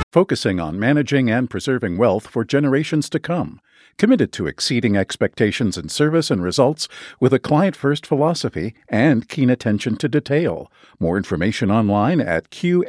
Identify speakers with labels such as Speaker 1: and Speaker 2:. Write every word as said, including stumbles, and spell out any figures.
Speaker 1: focusing on managing and preserving wealth for generations to come, committed to exceeding expectations in service and results with a client-first philosophy and keen attention to detail. More information online at Q